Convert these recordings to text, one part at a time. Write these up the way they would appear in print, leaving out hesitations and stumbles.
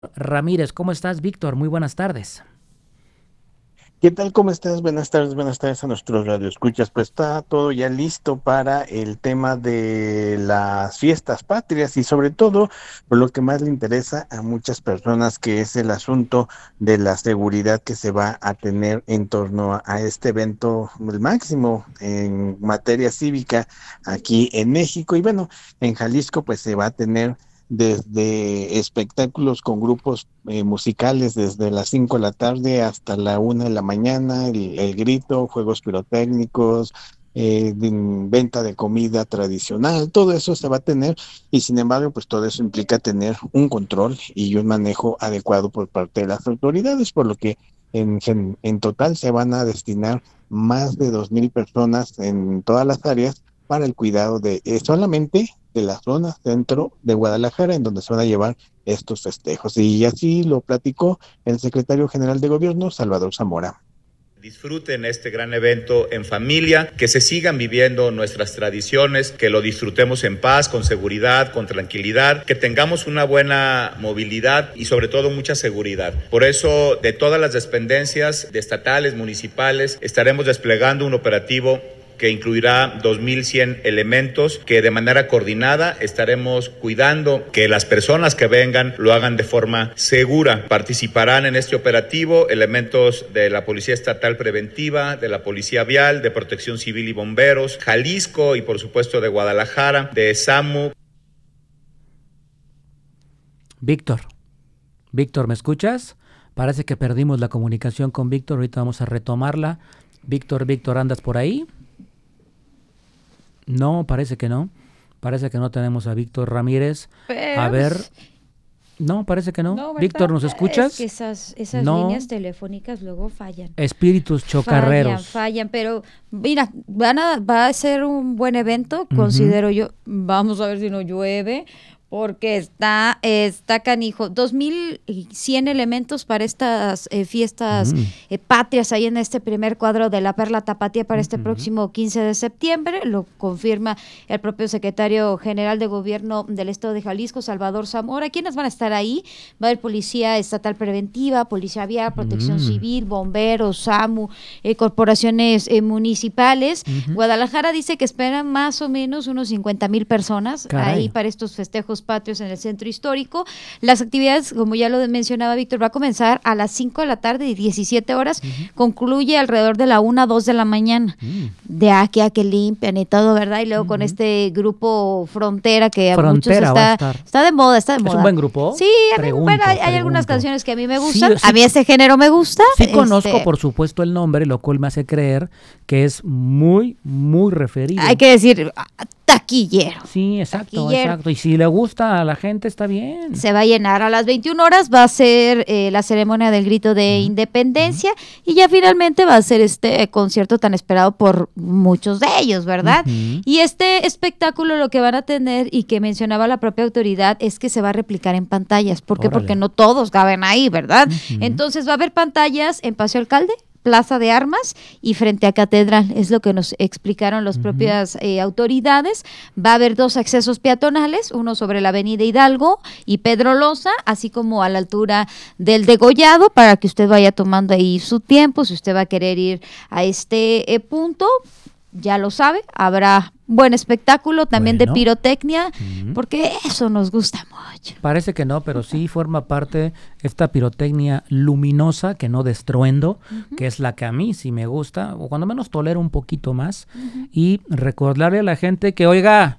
Ramírez, ¿cómo estás, Víctor? Muy buenas tardes. ¿Qué tal? ¿Cómo estás? Buenas tardes a nuestros radioescuchas. Pues está todo ya listo para el tema de las fiestas patrias y sobre todo por lo que más le interesa a muchas personas, que es el asunto de la seguridad que se va a tener en torno a este evento, el máximo en materia cívica aquí en México. Y bueno, en Jalisco pues se va a tener desde espectáculos con grupos musicales desde las 5 de la tarde hasta la 1 de la mañana, el grito, juegos pirotécnicos, venta de comida tradicional, todo eso se va a tener y sin embargo, pues todo eso implica tener un control y un manejo adecuado por parte de las autoridades, por lo que en total se van a destinar más de 2,000 personas en todas las áreas para el cuidado de solamente de la zona centro de Guadalajara, en donde se van a llevar estos festejos. Y así lo platicó el secretario general de Gobierno, Salvador Zamora. Disfruten este gran evento en familia, que se sigan viviendo nuestras tradiciones, que lo disfrutemos en paz, con seguridad, con tranquilidad, que tengamos una buena movilidad y sobre todo mucha seguridad. Por eso, de todas las dependencias de estatales, municipales, estaremos desplegando un operativo que incluirá 2,100 elementos que de manera coordinada estaremos cuidando que las personas que vengan lo hagan de forma segura. Participarán en este operativo elementos de la Policía Estatal Preventiva, de la Policía Vial, de Protección Civil y Bomberos, Jalisco y por supuesto de Guadalajara, de SAMU. Víctor, Víctor, ¿me escuchas? Parece que perdimos la comunicación con Víctor, ahorita vamos a retomarla. Víctor, ¿andas por ahí? No, parece que no. Parece que no tenemos a Víctor Ramírez. A Pero, ver, pues, no, parece que no. no, ¿verdad? Víctor, ¿nos Es que escuchas? esas No, líneas telefónicas luego fallan. espíritus Fallan, chocarreros. fallan, pero mira, va a ser un buen evento, Ujú. considero yo. Vamos a ver si no llueve, porque está canijo. 2,100 elementos para estas fiestas Mm, patrias ahí en este primer cuadro de la Perla Tapatía para este ujú. próximo 15 de septiembre. Lo confirma el propio secretario general de Gobierno del Estado de Jalisco, Salvador Zamora. ¿Quiénes van a estar ahí? Va a haber Policía Estatal Preventiva, Policía Vial, Protección Mm, Civil, Bomberos, SAMU, corporaciones municipales. ujú. Guadalajara dice que esperan más o menos unos 50,000 personas ahí Caray. para estos festejos patrios en el centro histórico. Las actividades, como ya lo mencionaba Víctor, va a comenzar a las 5 de la tarde y 17 horas, Ujú. concluye alrededor de la 2 de la mañana. Mm, De aquí a que limpian y todo, ¿verdad? Y luego con ujú. este grupo Frontera que a muchos Frontera va a estar. está de moda, está de ¿Es un moda. buen grupo? Sí, a mí, bueno, Pregunto, hay algunas pregunto. canciones que a mí me Sí, gustan. A sí, mí ese género me gusta. sí conozco, por supuesto, el nombre, lo cual me hace creer que es muy, muy Hay referido. que decir, taquillero. Sí, exacto, Taquillero. exacto. Y si le gusta a la gente, está bien. Se va a llenar a las 21 horas, va a ser la ceremonia del grito de Ujú, ujú, independencia y ya finalmente va a ser este concierto tan esperado por muchos de ellos, ¿verdad? ujú. Y este espectáculo lo que van a tener y que mencionaba la propia autoridad es que se va a replicar en pantallas. ¿Por qué? Porque Órale. no todos caben ahí, ¿verdad? Ujú, Entonces va a haber pantallas en Paseo Alcalde, Plaza de Armas y frente a Catedral, es lo que nos explicaron las ujú. propias autoridades. Va a haber dos accesos peatonales, uno sobre la avenida Hidalgo y Pedro Loza, así como a la altura del Degollado, para que usted vaya tomando ahí su tiempo, si usted va a querer ir a este punto, ya lo sabe, habrá buen espectáculo también de Bueno. pirotecnia, Ujú. porque eso nos gusta mucho. Parece que no, pero sí forma parte esta pirotecnia luminosa, que no de estruendo, Ujú, que es la que a mí sí me gusta, o cuando menos tolero un poquito más. ujú. Y recordarle a la gente que, oiga,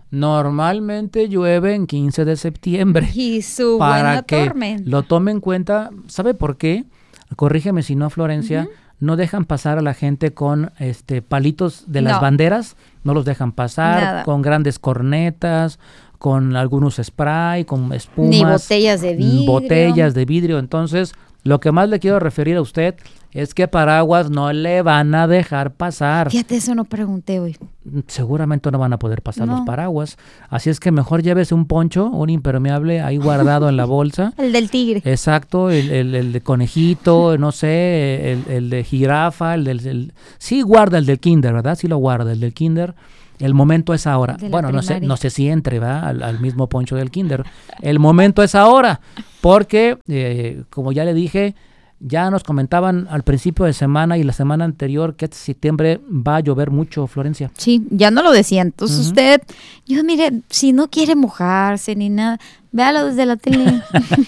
normalmente llueve en 15 de septiembre, Y su para buena que lo tormenta. tome en cuenta. ¿Sabe por qué? Corrígeme si no, Ujú. Florencia. No dejan pasar a la gente con palitos de las No, banderas, no los dejan pasar nada. con grandes cornetas, con algunos spray, con Ni espumas, botellas de vidrio. botellas de vidrio. Entonces, lo que más le quiero referir a usted es que paraguas no le van a dejar pasar. Fíjate, eso no pregunté hoy. Seguramente no van a poder pasar los No, paraguas. Así es que mejor llévese un poncho, un impermeable ahí guardado en la bolsa. el del tigre. Exacto, el de conejito, no sé, el de jirafa, sí guarda el del kinder, ¿verdad? Sí lo guarda, el del kinder. El momento es ahora. De la Bueno, primaria. no sé si entre, ¿va? Al mismo Poncho del kinder. El momento es ahora, porque, como ya le dije, ya nos comentaban al principio de semana y la semana anterior que este septiembre va a llover mucho, Florencia. Sí, ya no lo decía. Entonces usted, mire, si no quiere mojarse ni nada, véalo desde la tele.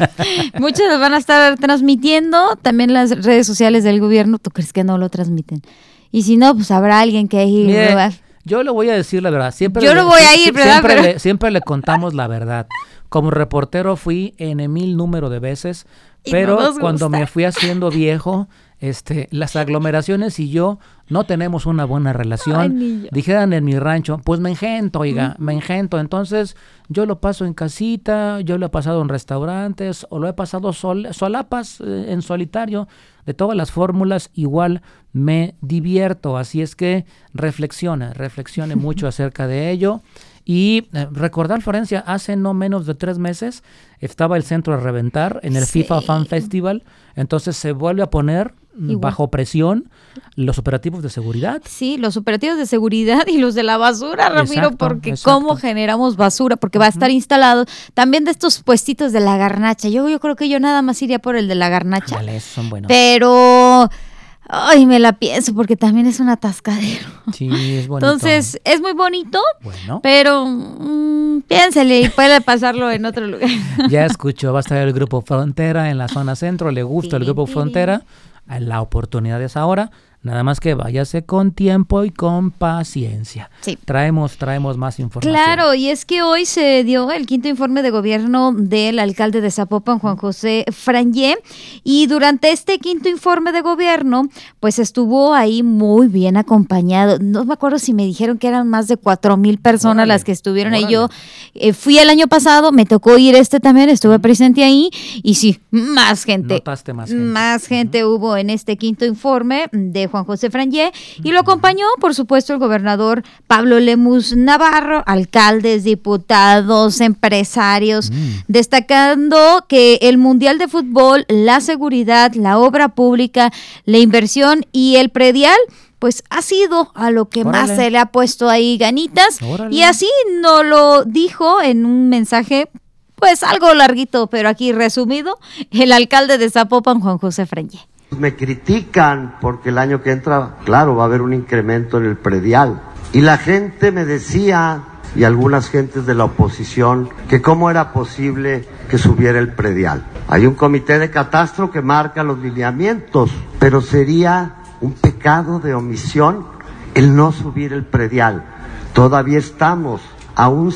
Muchos los van a estar transmitiendo, también las redes sociales del gobierno. ¿Tú crees que no lo transmiten? Y si no, pues habrá alguien que ahí... Mire, yo le voy a decir la verdad. Yo no voy a ir, ¿verdad? Siempre le contamos la verdad. Como reportero fui en 1000 número de veces, Y pero no nos cuando gusta. me fui haciendo viejo, las aglomeraciones y yo no tenemos una buena relación. Ay, ni yo. Dijeran en mi rancho, pues me engento, oiga, me engento. Entonces yo lo paso en casita, yo lo he pasado en restaurantes o lo he pasado solapas, en solitario. De todas las fórmulas, igual me divierto. Así es que reflexione mucho acerca de ello. Y recordar, Florencia, hace no menos de 3 meses estaba el centro a reventar en el Sí. FIFA Fan Festival. Entonces se vuelve a poner Igual. bajo presión los operativos de seguridad. Sí, los operativos de seguridad y los de la basura, Ramiro, Exacto, porque exacto. cómo generamos basura, porque va a estar instalado también de estos puestitos de la garnacha. Yo creo que yo nada más iría por el de la garnacha, Ándale, esos son buenos. pero ay, me la pienso porque también es un atascadero. Sí, es bonito. Entonces, es muy bonito, Bueno, pero piénsele y puede pasarlo en otro lugar. ya escuchó, va a estar el Grupo Frontera en la zona centro. ¿Le gusta el Grupo Frontera? La oportunidad es ahora. Nada más que váyase con tiempo y con paciencia. Sí. Traemos más información. Claro, y es que hoy se dio el 5º informe de gobierno del alcalde de Zapopan, Juan José Frangé, y durante este 5º informe de gobierno, pues estuvo ahí muy bien acompañado. No me acuerdo si me dijeron que eran más de 4,000 personas Órale, las que estuvieron ahí. órale. Yo fui el año pasado, me tocó ir también, estuve presente ahí, y sí, más gente. Notaste más gente. Más gente hubo en este 5º informe de Juan José Frangé, y lo acompañó, por supuesto, el gobernador Pablo Lemus Navarro, alcaldes, diputados, empresarios, destacando que el Mundial de Fútbol, la seguridad, la obra pública, la inversión y el predial, pues ha sido a lo que más Órale. se le ha puesto ahí ganitas. Órale. Y así nos lo dijo en un mensaje, pues algo larguito, pero aquí resumido, el alcalde de Zapopan, Juan José Frangé. Me critican porque el año que entra, claro, va a haber un incremento en el predial. Y la gente me decía, y algunas gentes de la oposición, que cómo era posible que subiera el predial. Hay un comité de catastro que marca los lineamientos, pero sería un pecado de omisión el no subir el predial. Todavía estamos a un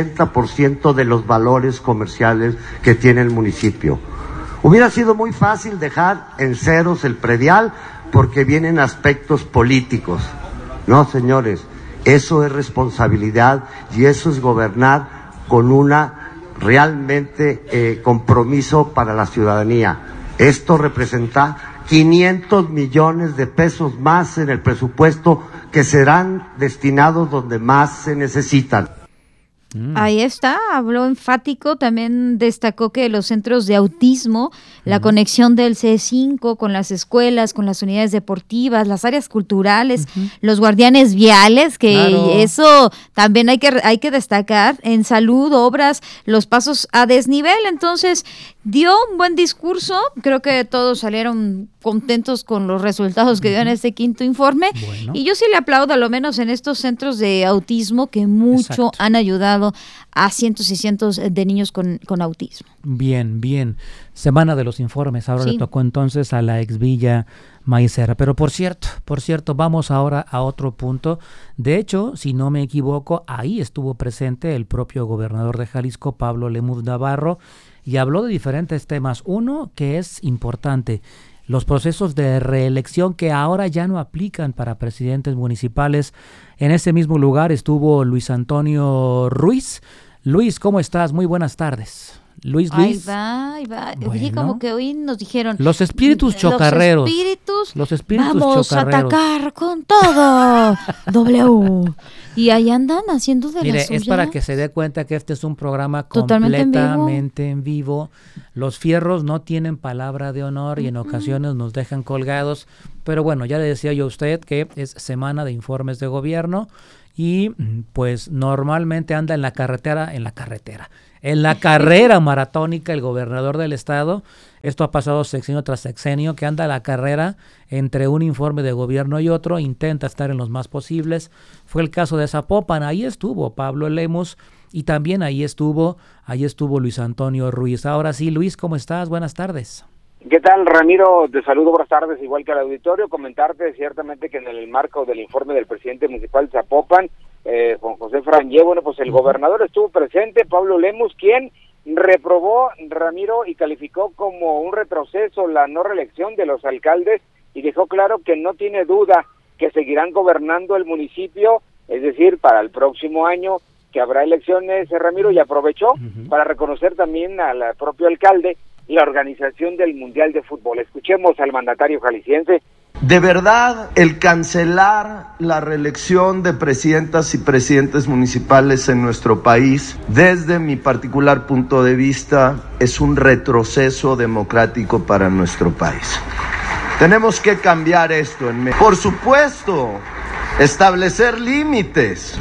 60% de los valores comerciales que tiene el municipio. Hubiera sido muy fácil dejar en ceros el predial porque vienen aspectos políticos. No, señores, eso es responsabilidad y eso es gobernar con una realmente compromiso para la ciudadanía. Esto representa 500 millones de pesos más en el presupuesto que serán destinados donde más se necesitan. Ahí está, habló enfático, también destacó que los centros de autismo, la conexión del C5 con las escuelas, con las unidades deportivas, las áreas culturales, los guardianes viales, que Claro. eso también hay que destacar, en salud, obras, los pasos a desnivel. Entonces dio un buen discurso, creo que todos salieron contentos con los resultados que dio en este 5º informe, Bueno. y yo sí le aplaudo, a lo menos en estos centros de autismo, que mucho Exacto. han ayudado a cientos y cientos de niños con autismo. Bien, bien. Semana de los informes. Ahora Sí. le tocó entonces a la ex Villa Maicera. Pero por cierto, vamos ahora a otro punto. De hecho, si no me equivoco, ahí estuvo presente el propio gobernador de Jalisco, Pablo Lemus Navarro, y habló de diferentes temas. Uno que es importante, los procesos de reelección que ahora ya no aplican para presidentes municipales. En ese mismo lugar estuvo Luis Antonio Ruiz. Luis, ¿cómo estás? Muy buenas tardes. Luis. Ahí va. Oye, Bueno. como que hoy nos dijeron... Los espíritus chocarreros. Los espíritus Vamos chocarreros. a Atacar con todo. W. Y ahí andan haciendo de Mire, las suyas. es para que se dé cuenta que este es un programa Totalmente completamente en vivo. Los fierros no tienen palabra de honor y en ocasiones nos dejan colgados. Pero bueno, ya le decía yo a usted que es semana de informes de gobierno y pues normalmente anda en la carrera maratónica el gobernador del estado. Esto ha pasado sexenio tras sexenio, que anda a la carrera entre un informe de gobierno y otro, intenta estar en los más posibles. Fue el caso de Zapopan, ahí estuvo Pablo Lemus y también ahí estuvo Luis Antonio Ruiz. Ahora sí, Luis, ¿cómo estás? Buenas tardes. ¿Qué tal, Ramiro? Te saludo, buenas tardes, igual que al auditorio. Comentarte ciertamente que en el marco del informe del presidente municipal de Zapopan, Juan José Frangé, bueno, pues el gobernador estuvo presente, Pablo Lemus, quien reprobó, Ramiro, y calificó como un retroceso la no reelección de los alcaldes y dejó claro que no tiene duda que seguirán gobernando el municipio, es decir, para el próximo año que habrá elecciones, Ramiro, y aprovechó para reconocer también al propio alcalde la organización del Mundial de Fútbol. Escuchemos al mandatario jalisciense. De verdad, el cancelar la reelección de presidentas y presidentes municipales en nuestro país, desde mi particular punto de vista, es un retroceso democrático para nuestro país. Tenemos que cambiar esto en México. Por supuesto, establecer límites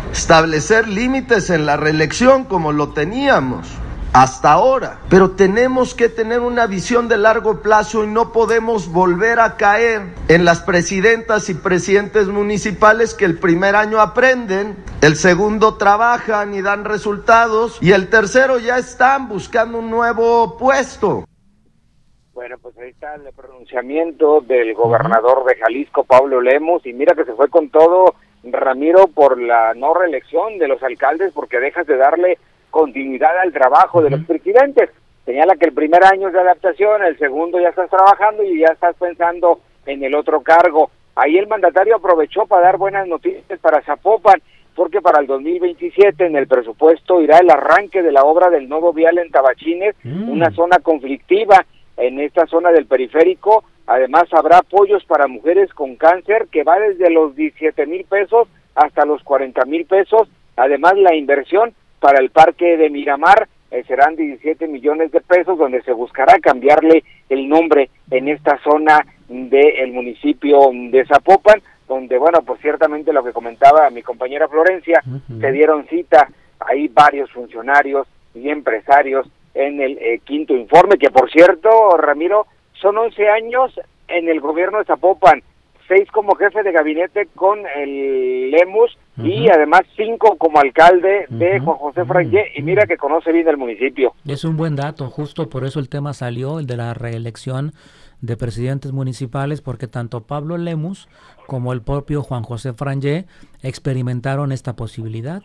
en la reelección como lo teníamos hasta ahora, pero tenemos que tener una visión de largo plazo y no podemos volver a caer en las presidentas y presidentes municipales que el primer año aprenden, el segundo trabajan y dan resultados y el tercero ya están buscando un nuevo puesto. Bueno, pues ahí está el pronunciamiento del gobernador de Jalisco, Pablo Lemus, y mira que se fue con todo, Ramiro, por la no reelección de los alcaldes, porque dejas de darle continuidad al trabajo de los presidentes. Señala que el primer año es de adaptación, el segundo ya estás trabajando y ya estás pensando en el otro cargo. Ahí el mandatario aprovechó para dar buenas noticias para Zapopan, porque para el 2027 en el presupuesto irá el arranque de la obra del nuevo vial en Tabachines, una zona conflictiva en esta zona del periférico. Además habrá apoyos para mujeres con cáncer que va desde los 17,000 pesos hasta los 40,000 pesos. Además la inversión para el parque de Miramar serán 17 millones de pesos, donde se buscará cambiarle el nombre en esta zona del municipio de Zapopan, donde, bueno, pues ciertamente lo que comentaba mi compañera Florencia, se dieron cita ahí varios funcionarios y empresarios en el quinto informe, que por cierto, Ramiro, son 11 años en el gobierno de Zapopan, 6 como jefe de gabinete con el Lemus y además 5 como alcalde de Juan José Frangé, y mira que conoce bien el municipio. Es un buen dato, justo por eso el tema salió, el de la reelección de presidentes municipales, porque tanto Pablo Lemus como el propio Juan José Frangé experimentaron esta posibilidad.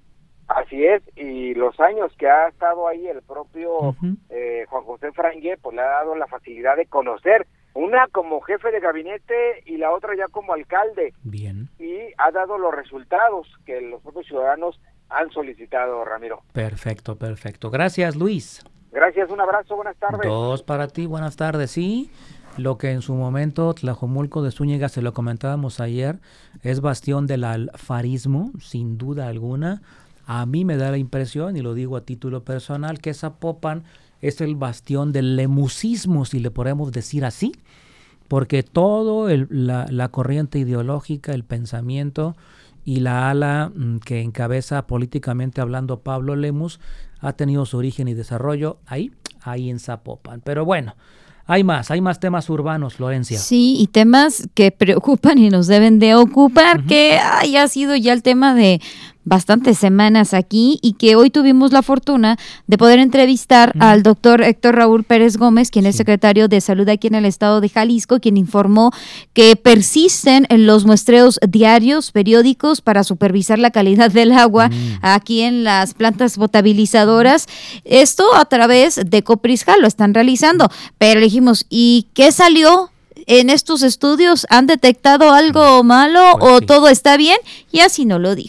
Así es, y los años que ha estado ahí el propio Juan José Frangé, pues le ha dado la facilidad de conocer, una como jefe de gabinete y la otra ya como alcalde. Bien. Y ha dado los resultados que los propios ciudadanos han solicitado, Ramiro. Perfecto. Gracias, Luis. Gracias, un abrazo, buenas tardes. 2 para ti, buenas tardes. Sí, lo que en su momento Tlajomulco de Zúñiga, se lo comentábamos ayer, es bastión del alfarismo, sin duda alguna. A mí me da la impresión, y lo digo a título personal, que Zapopan es el bastión del lemusismo, si le podemos decir así, porque todo la corriente ideológica, el pensamiento y la ala que encabeza políticamente hablando Pablo Lemus ha tenido su origen y desarrollo ahí en Zapopan. Pero bueno, hay más temas urbanos, Florencia. Sí, y temas que preocupan y nos deben de ocupar, que ha sido ya el tema de bastantes semanas aquí, y que hoy tuvimos la fortuna de poder entrevistar al doctor Héctor Raúl Pérez Gómez, quien es secretario de Salud aquí en el estado de Jalisco, quien informó que persisten en los muestreos diarios, periódicos, para supervisar la calidad del agua aquí en las plantas potabilizadoras. Esto a través de Coprisjal lo están realizando, pero le dijimos, ¿y qué salió en estos estudios? ¿Han detectado algo malo o todo está bien? Y así no lo dijo.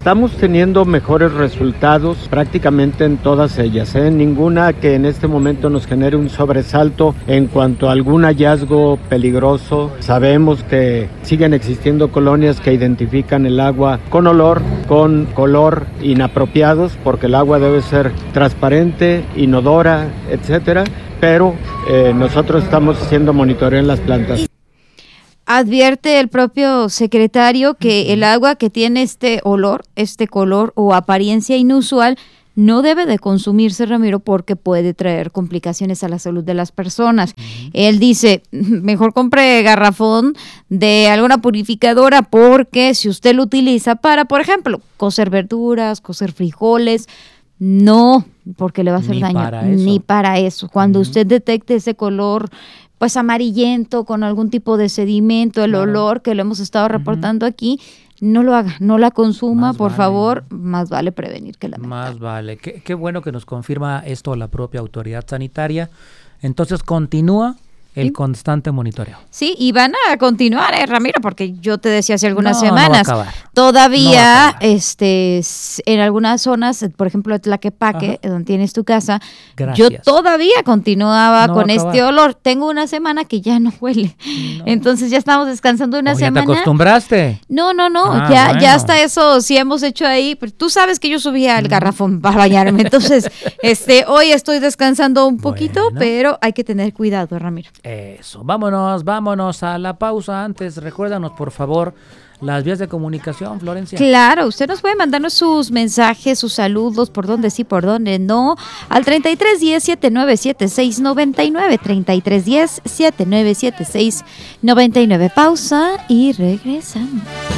Estamos teniendo mejores resultados prácticamente en todas ellas, ninguna que en este momento nos genere un sobresalto en cuanto a algún hallazgo peligroso. Sabemos que siguen existiendo colonias que identifican el agua con olor, con color inapropiados, porque el agua debe ser transparente, inodora, etcétera, pero nosotros estamos haciendo monitoreo en las plantas. Advierte el propio secretario que el agua que tiene este olor, este color o apariencia inusual no debe de consumirse, Ramiro, porque puede traer complicaciones a la salud de las personas. Él dice, mejor compre garrafón de alguna purificadora, porque si usted lo utiliza para, por ejemplo, cocer verduras, cocer frijoles, no, porque le va a hacer daño. Ni para eso. Cuando usted detecte ese color pues amarillento, con algún tipo de sedimento, el olor que lo hemos estado reportando aquí, no lo haga, no la consuma, por favor, más vale prevenir que lamentar. Más vale. Qué bueno que nos confirma esto la propia autoridad sanitaria. Entonces continúa el constante monitoreo. Sí, y van a continuar, Ramiro, porque yo te decía hace algunas No semanas, va a acabar. todavía en algunas zonas, por ejemplo, Tlaquepaque, donde tienes tu casa, yo todavía continuaba con este olor. Tengo una semana que ya no huele. Entonces ya estamos descansando una semana. ¿Ya te acostumbraste? No, ya hasta eso sí hemos hecho ahí. Pero tú sabes que yo subía el garrafón para bañarme. Entonces, hoy estoy descansando un poquito, pero hay que tener cuidado, Ramiro. Eso, vámonos a la pausa. Antes, recuérdanos por favor las vías de comunicación, Florencia. Claro, usted nos puede mandarnos sus mensajes, sus saludos, por dónde sí, por dónde no, al 3310-797699, 3310-797699. Pausa y regresamos.